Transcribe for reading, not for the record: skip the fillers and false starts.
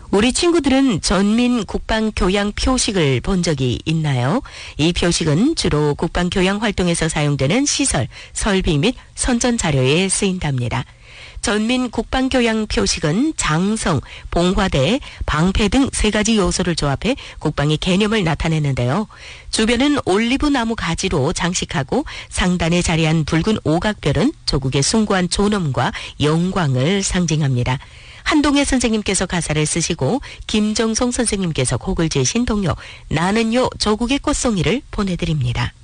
우리 친구들은 전민 국방교양 표식을 본 적이 있나요? 이 표식은 주로 국방교양 활동에서 사용되는 시설, 설비 및 선전 자료에 쓰인답니다. 전민 국방교양 표식은 장성, 봉화대, 방패 등 세 가지 요소를 조합해 국방의 개념을 나타내는데요. 주변은 올리브 나무 가지로 장식하고 상단에 자리한 붉은 오각별은 조국의 숭고한 존엄과 영광을 상징합니다. 한동혜 선생님께서 가사를 쓰시고 김정송 선생님께서 곡을 지으신 동요 나는요 조국의 꽃송이를 보내드립니다.